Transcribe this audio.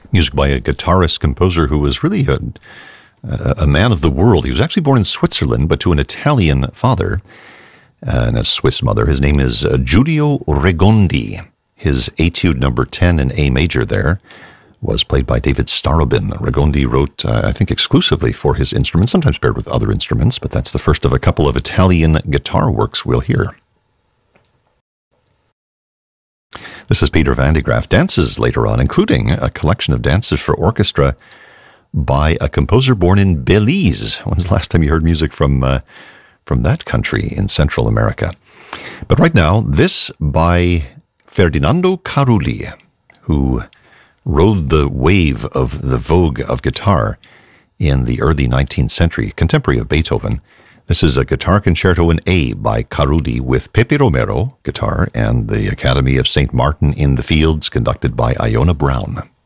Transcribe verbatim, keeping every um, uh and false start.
Music by a guitarist composer who was really a, a man of the world. He was actually born in Switzerland, but to an Italian father and a Swiss mother. His name is uh, Giulio Regondi. His etude number ten in A major there was played by David Starobin. Regondi wrote, uh, I think, exclusively for his instrument, sometimes paired with other instruments, but that's the first of a couple of Italian guitar works we'll hear. This is Peter van de Graaff. Dances later on, including a collection of dances for orchestra by a composer born in Belize. When's the last time you heard music from uh, from that country in Central America? But right now, this by Ferdinando Carulli, who rode the wave of the vogue of guitar in the early nineteenth century, contemporary of Beethoven. This is a guitar concerto in A by Carulli with Pepe Romero, guitar, and the Academy of Saint Martin in the Fields, conducted by Iona Brown.